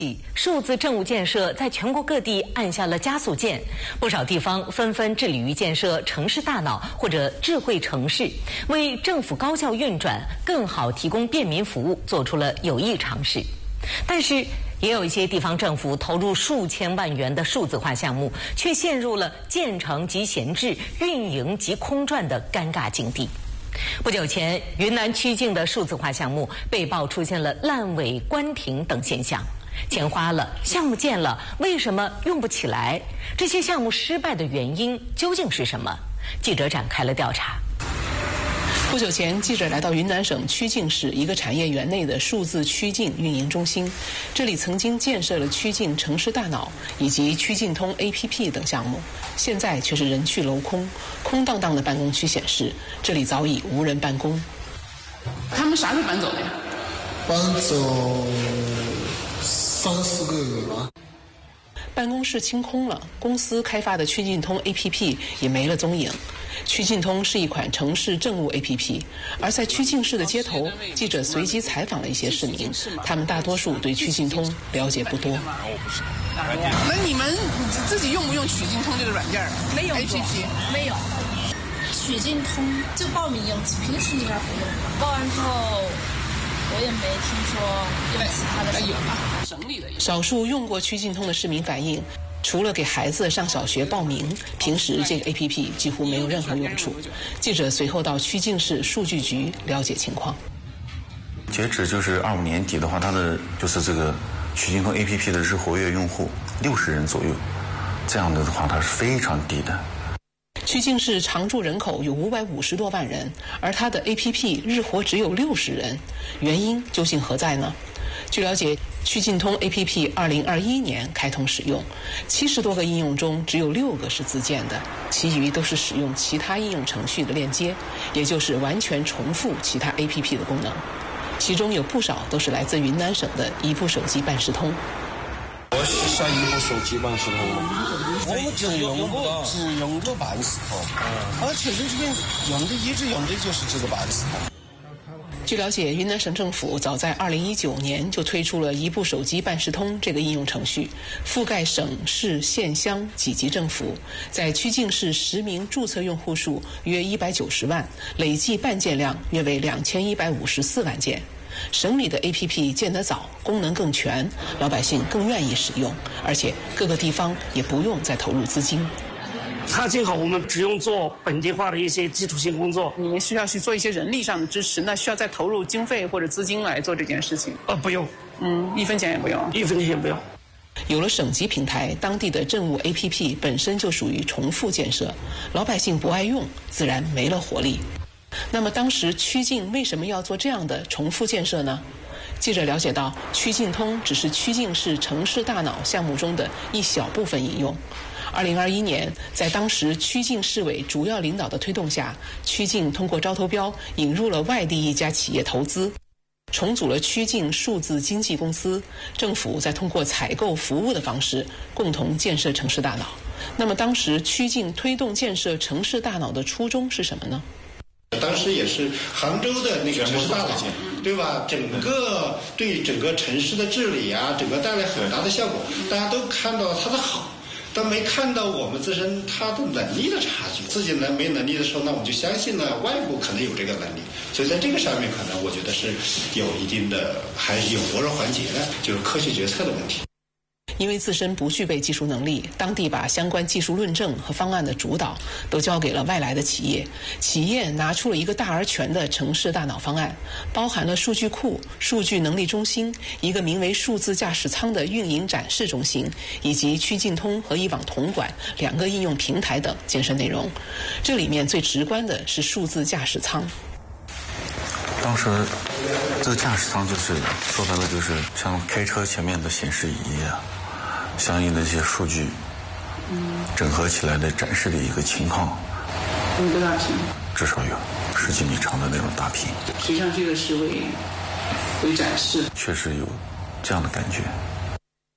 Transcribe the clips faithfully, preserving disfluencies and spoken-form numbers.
数字政务建设在全国各地按下了加速键，不少地方纷纷致力于建设城市大脑或者智慧城市，为政府高效运转、更好提供便民服务做出了有益尝试。但是，也有一些地方政府投入数千万元的数字化项目，却陷入了建成即闲置、运营即空转的尴尬境地。不久前，云南曲靖的数字化项目被曝出现了烂尾、关停等现象。钱花了，项目建了，为什么用不起来？这些项目失败的原因究竟是什么？记者展开了调查。 不久前，记者来到云南省曲靖市一个产业园内的数字曲靖运营中心，这里曾经建设了曲靖城市大脑以及曲靖通 A P P 等项目，现在却是人去楼空，空荡荡的办公区显示，这里早已无人办公。 他们啥时候搬走的呀？ 搬走三四个月吧。 办公室清空了，公司开发的曲靖通 A P P 也没了踪影。曲靖通是一款城市政务 A P P， 而在曲靖市的街头，记者随机采访了一些市民，他们大多数对曲靖通了解不多。 那你们自己用不用曲靖通这个软件？ 没有 A P P 没有。曲靖通就报名用，平时应该不用。报完之后，我也没听说用其他的什么。 省里的少数用过曲靖通的市民反映，除了给孩子上小学报名，平时这个 A P P 几乎没有任何用处。记者随后到曲靖市数据局了解情况。 截止就是二五年底的话，它的就是这个曲靖通 A P P 的日活跃用户六十人左右，这样的话它是非常低的。 曲靖市常住人口有五百五十多万人，而它的 A P P 日活只有六十人，原因究竟何在呢？据了解，曲靖通 A P P 二零二一年开通使用，七十多个应用中只有六个是自建的，其余都是使用其他应用程序的链接，也就是完全重复其他 A P P 的功能。其中有不少都是来自云南省的一部手机办事通。 我下一部手机办事通，我们只用过只用过办事通，而且这边用的一直用的就是这个办事通。 据了解，云南省政府早在二零一九年就推出了一部手机办事通这个应用程序，覆盖省市县乡几级政府，在曲靖市实名注册用户数约一百九十万，累计办件量约为两千一百五十四万件。省里的 A P P 建得早，功能更全，老百姓更愿意使用，而且各个地方也不用再投入资金。 它今后我们只用做本地化的一些基础性工作。 你们需要去做一些人力上的支持，那需要再投入经费或者资金来做这件事情？ 呃，不用， 嗯，一分钱也不用， 一分钱也不用。 有了省级平台，当地的政务 A P P 本身就属于重复建设，老百姓不爱用，自然没了活力。那么当时曲靖为什么要做这样的重复建设呢？记者了解到，曲靖通只是曲靖市城市大脑项目中的一小部分应用。二零二一年，在当时曲靖市委主要领导的推动下，曲靖通过招投标引入了外地一家企业投资，重组了曲靖数字经济公司，政府再通过采购服务的方式，共同建设城市大脑。那么当时曲靖推动建设城市大脑的初衷是什么呢？ 当时也是杭州的那个城市大脑，对吧？整个对整个城市的治理啊，整个带来很大的效果，大家都看到它的好，但没看到我们自身它的能力的差距。自己能没能力的时候，那我们就相信呢，外部可能有这个能力。所以在这个上面，可能我觉得是有一定的，还是有薄弱环节的，就是科学决策的问题。 因为自身不具备技术能力，当地把相关技术论证和方案的主导都交给了外来的企业。企业拿出了一个大而全的城市大脑方案，包含了数据库、数据能力中心、一个名为数字驾驶舱的运营展示中心，以及曲靖通和一网统管两个应用平台等建设内容。这里面最直观的是数字驾驶舱。 当时这个驾驶舱就是说白了就是像开车前面的显示仪啊，相应的一些数据整合起来的展示的一个情况。 有多大屏？ 至少有十几米长的那种大屏。 实际上这个是为为展示。 确实有这样的感觉。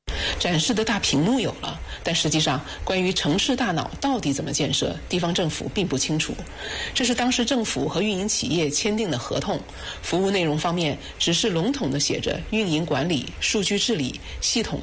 展示的大屏幕有了，但实际上关于城市大脑到底怎么建设，地方政府并不清楚。这是当时政府和运营企业签订的合同，服务内容方面只是笼统地写着运营管理、数据治理、系统